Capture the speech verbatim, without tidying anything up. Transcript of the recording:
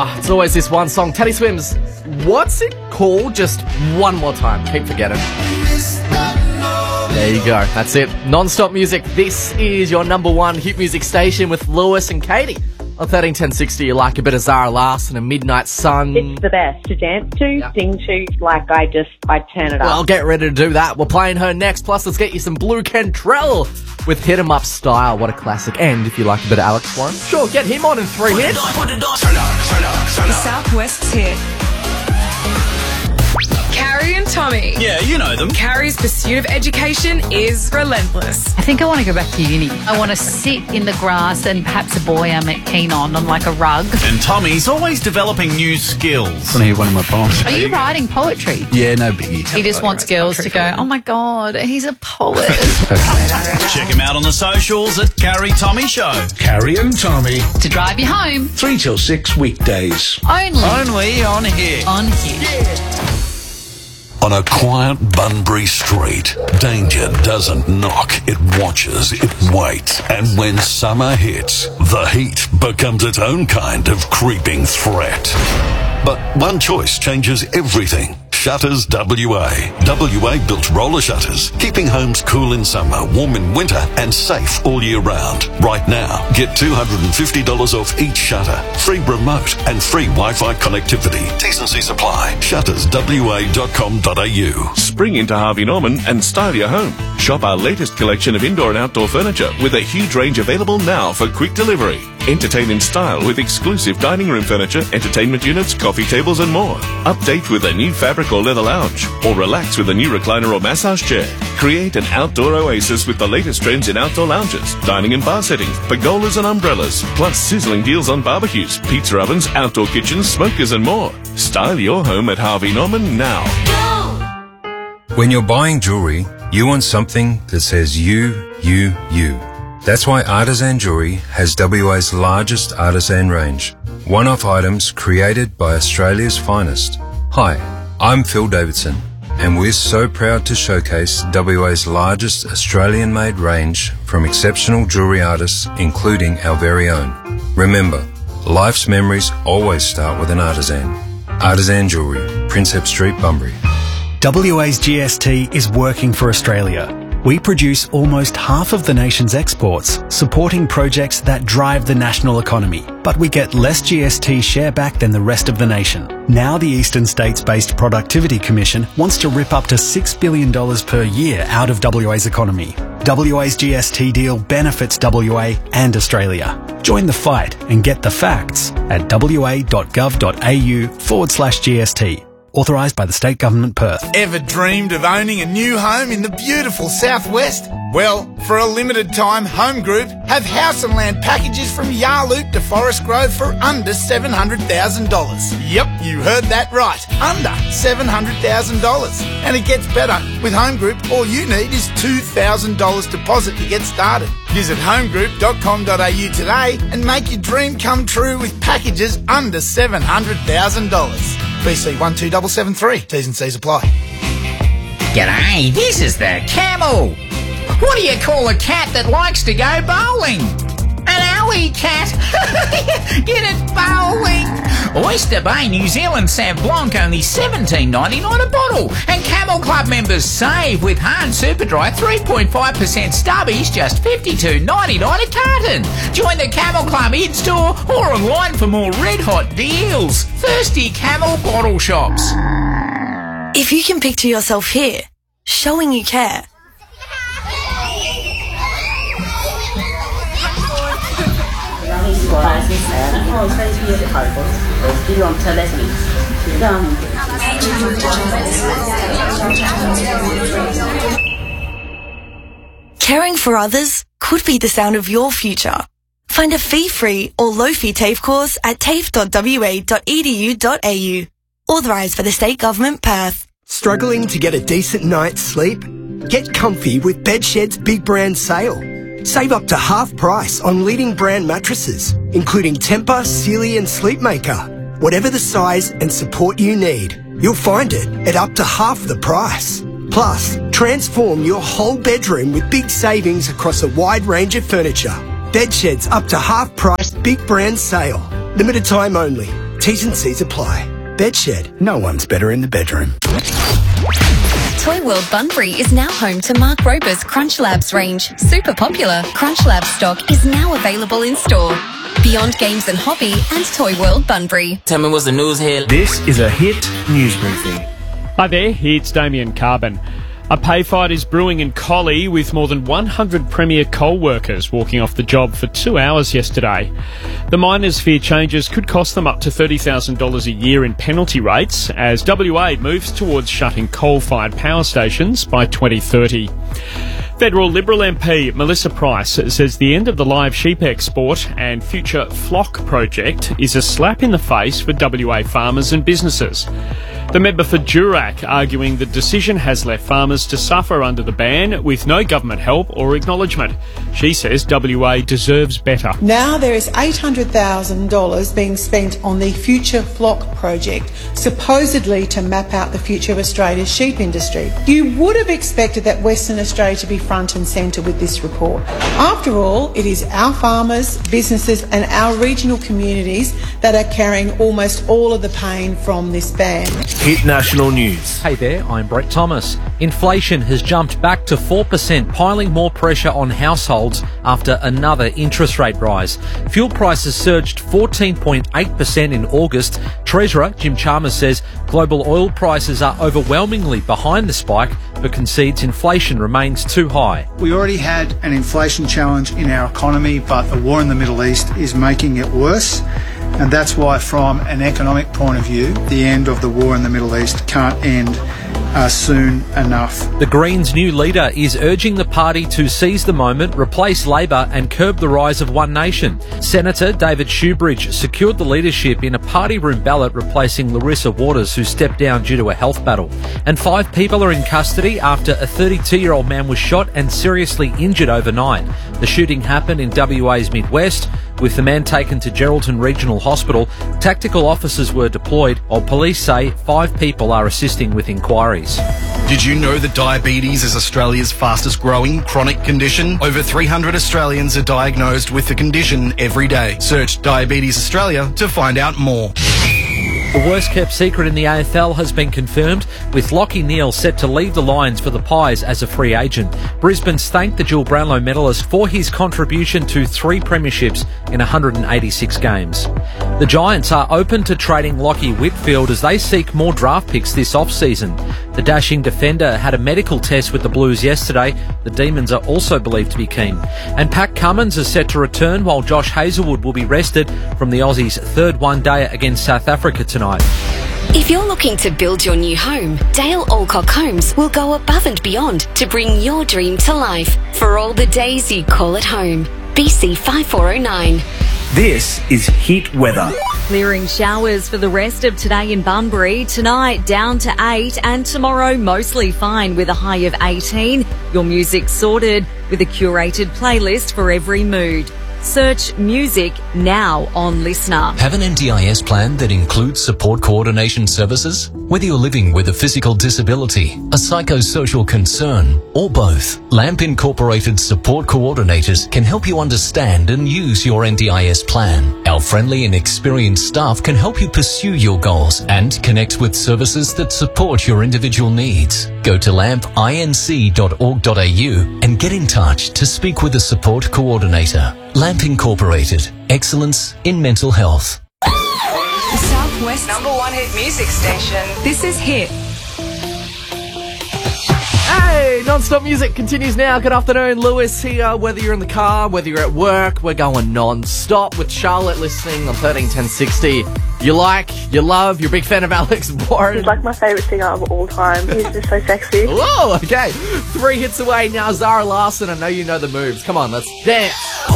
Oh, it's always this one song. Teddy Swims, what's it called? Just one more time. Keep forgetting. There you go. That's it. Non-stop music. This is your number one hit music station with Lewis and Katie. On thirteen ten sixty, you like a bit of Zara Larsson and Midnight Sun. It's the best to dance to, yeah. sing to, like I just, I turn it up. Well, get ready to do that. We're playing her next. Plus, let's get you some Blue Cantrell with Hit 'em Up Style. What a classic. And if you like a bit of Alex Warren, sure, get him on in three hits. The Southwest's hit. Carrie and Tommy. Yeah, you know them. Carrie's pursuit of education is relentless. I think I want to go back to uni. I want to sit in the grass and perhaps a boy I'm keen on, on like a rug. And Tommy's always developing new skills. I want to hear one of my poems. Are you writing poetry? Yeah, no biggie. He just wants girls to go, oh my God, he's a poet. Check him out on the socials at Carrie Tommy Show. Carrie and Tommy. To drive you home. Three till six weekdays. Only. Only on here. On here. Yeah. On a quiet Bunbury street, danger doesn't knock, it watches, it waits. And when summer hits, the heat becomes its own kind of creeping threat. But one choice changes everything. Shutters W A. W A built roller shutters, keeping homes cool in summer, warm in winter, and safe all year round. Right now, get two hundred fifty dollars off each shutter, free remote, and free Wi-Fi connectivity. T's and C's apply. shutters w a dot com dot a u. Spring into Harvey Norman and style your home. Shop our latest collection of indoor and outdoor furniture with a huge range available now for quick delivery. Entertain in style with exclusive dining room furniture, entertainment units, coffee tables and more. Update with a new fabric or leather lounge, or relax with a new recliner or massage chair. Create an outdoor oasis with the latest trends in outdoor lounges, dining and bar settings, pergolas and umbrellas, plus sizzling deals on barbecues, pizza ovens, outdoor kitchens, smokers and more. Style your home at Harvey Norman now. When you're buying jewellery, you want something that says you, you, you. That's why Artisan Jewellery has W A's largest artisan range. One-off items created by Australia's finest. Hi, I'm Phil Davidson, and we're so proud to showcase W A's largest Australian-made range from exceptional jewellery artists, including our very own. Remember, life's memories always start with an artisan. Artisan Jewellery, Prinsep Street, Bunbury. W A's G S T is working for Australia. We produce almost half of the nation's exports, supporting projects that drive the national economy. But we get less G S T share back than the rest of the nation. Now the Eastern States-based Productivity Commission wants to rip up to six billion dollars per year out of W A's economy. W A's G S T deal benefits W A and Australia. Join the fight and get the facts at w a dot gov dot a u forward slash G S T. Authorised by the State Government, Perth. Ever dreamed of owning a new home in the beautiful Southwest? Well, for a limited time, Home Group have house and land packages from Yarloop to Forest Grove for under seven hundred thousand dollars. Yep, you heard that right. Under seven hundred thousand dollars. And it gets better. With Home Group, all you need is two thousand dollars deposit to get started. Visit home group dot com dot a u today and make your dream come true with packages under seven hundred thousand dollars. B C one two seven seven three. T's and C's apply. G'day, this is the Camel. What do you call a cat that likes to go bowling? An alley cat. Get it bowling. Oyster Bay New Zealand Sauv Blanc only seventeen ninety-nine a bottle. And Camel Club members save with Hard Super Dry three point five percent stubbies just fifty-two ninety-nine a carton. Join the Camel Club in-store or online for more red-hot deals. Thirsty Camel bottle shops. If you can picture yourself here, showing you care. Caring for others could be the sound of your future. Find a fee-free or low-fee TAFE course at tafe dot w a dot e d u dot a u. Authorised by the State Government, Perth. Struggling to get a decent night's sleep? Get comfy with Bedshed's Big Brand Sale. Save up to half price on leading brand mattresses, including Tempur, Sealy and Sleepmaker. Whatever the size and support you need, you'll find it at up to half the price. Plus, transform your whole bedroom with big savings across a wide range of furniture. Bedshed's up to half price Big Brand Sale. Limited time only. T's and C's apply. Bedshed, no one's better in the bedroom. Toy World Bunbury is now home to Mark Rober's Crunch Labs range. Super popular, Crunch Labs stock is now available in store. Beyond Games and Hobby and Toy World Bunbury. Tell me what's the news here. This is a Hit News Briefing. Hi there, it's Damien Carbon. A pay fight is brewing in Collie with more than one hundred Premier Coal workers walking off the job for two hours yesterday. The miners fear changes could cost them up to thirty thousand dollars a year in penalty rates as W A moves towards shutting coal-fired power stations by twenty thirty. Federal Liberal M P Melissa Price says the end of the live sheep export and future flock project is a slap in the face for W A farmers and businesses. The member for Durack arguing the decision has left farmers to suffer under the ban with no government help or acknowledgement. She says W A deserves better. Now there is eight hundred thousand dollars being spent on the Future Flock project, supposedly to map out the future of Australia's sheep industry. You would have expected that Western Australia to be front and centre with this report. After all, it is our farmers, businesses and our regional communities that are carrying almost all of the pain from this ban. Hit National News. Hey there, I'm Brett Thomas. Inflation has jumped back to four percent, piling more pressure on households after another interest rate rise. Fuel prices surged fourteen point eight percent in August. Treasurer Jim Chalmers says global oil prices are overwhelmingly behind the spike, but concedes inflation remains too high. We already had an inflation challenge in our economy, but the war in the Middle East is making it worse. And that's why, from an economic point of view, the end of the war in the Middle East can't end uh, soon enough. The Greens' new leader is urging the party to seize the moment, replace Labor and curb the rise of One Nation. Senator David Shoebridge secured the leadership in a party room ballot replacing Larissa Waters, who stepped down due to a health battle. And five people are in custody after a thirty-two-year-old man was shot and seriously injured overnight. The shooting happened in W A's Midwest, with the man taken to Geraldton Regional Hospital. Tactical officers were deployed, while police say five people are assisting with inquiries. Did you know that diabetes is Australia's fastest growing chronic condition? Over three hundred Australians are diagnosed with the condition every day. Search Diabetes Australia to find out more. The worst-kept secret in the A F L has been confirmed, with Lachie Neale set to leave the Lions for the Pies as a free agent. Brisbane's thanked the dual Brownlow medalist for his contribution to three premierships in one hundred eighty-six games. The Giants are open to trading Lachie Whitfield as they seek more draft picks this off-season. The dashing defender had a medical test with the Blues yesterday. The Demons are also believed to be keen. And Pat Cummins is set to return, while Josh Hazelwood will be rested from the Aussies' third one-dayer against South Africa tonight. If you're looking to build your new home, Dale Alcock Homes will go above and beyond to bring your dream to life for all the days you call it home. B C five four oh nine. This is Hit Weather. Clearing showers for the rest of today in Bunbury. Tonight down to eight and tomorrow mostly fine with a high of eighteen. Your music sorted with a curated playlist for every mood. Search music now on Listener. Have an N D I S plan that includes support coordination services? Whether you're living with a physical disability, a psychosocial concern, or both, LAMP Incorporated support coordinators can help you understand and use your N D I S plan. Our friendly and experienced staff can help you pursue your goals and connect with services that support your individual needs. Go to lamp inc dot org dot a u and get in touch to speak with a support coordinator. LAMP Incorporated. Excellence in mental health. The Southwest number one hit music station. This is Hit. Hey, non-stop music continues now. Good afternoon, Lewis here. Whether you're in the car, whether you're at work, we're going non-stop with Charlotte listening on thirteen ten sixty. You like, you love, you're a big fan of Alex Warren. He's like my favourite singer of all time. He's just so sexy. Whoa, okay. Three hits away now. Zara Larsson, I know you know the moves. Come on, let's dance.